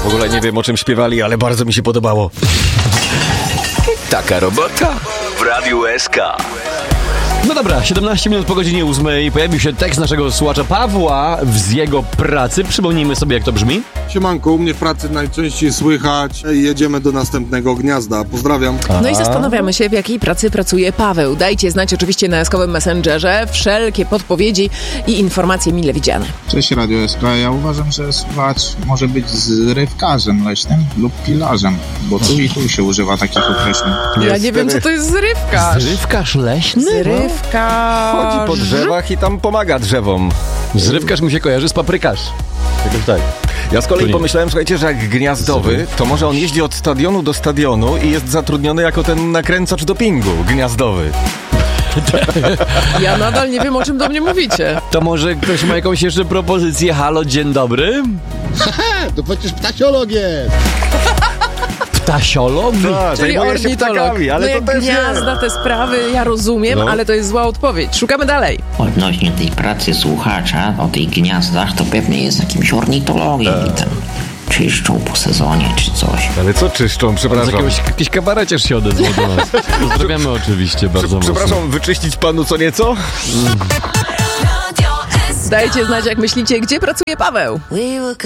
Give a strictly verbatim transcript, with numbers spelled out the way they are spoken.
W ogóle nie wiem, o czym śpiewali, ale bardzo mi się podobało. Taka robota w Radiu S K. No dobra, siedemnaście minut po godzinie ósmej pojawił się tekst naszego słuchacza Pawła z jego pracy. Przypomnijmy sobie, jak to brzmi. Siemanko, u mnie w pracy najczęściej słychać jedziemy do następnego gniazda. Pozdrawiam. No i zastanawiamy się, w jakiej pracy pracuje Paweł. Dajcie znać oczywiście na eskowym Messengerze wszelkie podpowiedzi i informacje mile widziane. Cześć Radio S K. Ja uważam, że słuchacz może być zrywkarzem leśnym lub pilarzem, bo tu i tu się używa takich określeń. Ja nie wiem, co to jest zrywkarz. Zrywkarz leśny? Zrywkarz. Chodzi po drzewach i tam pomaga drzewom. Zrywkarz mi się kojarzy z paprykarz. Jakoś tak. Ja z kolei nie. pomyślałem, słuchajcie, że jak gniazdowy, to może on jeździ od stadionu do stadionu i jest zatrudniony jako ten nakręcacz dopingu gniazdowy. Ja nadal nie wiem, o czym do mnie mówicie. To może ktoś ma jakąś jeszcze propozycję? Halo, dzień dobry. To przecież ptasiolog jest. Ptasiolog? Tak, Czyli zajmuje się ornitolog. ptakami, ale no to też gniazda, te sprawy, ja rozumiem, No. ale to jest zła odpowiedź. Szukamy dalej. Odnośnie tej pracy słuchacza o tych gniazdach, to pewnie jest jakimś ornitologiem i tam czyszczą po sezonie czy coś. Ale co czyszczą, Z przepraszam. jakiegoś, jakiś kabareciarz się odezwał do nas. Pozdrawiamy oczywiście bardzo mocno. Przepraszam, wyczyścić panu co nieco? Dajcie znać, jak myślicie, gdzie pracuje Paweł.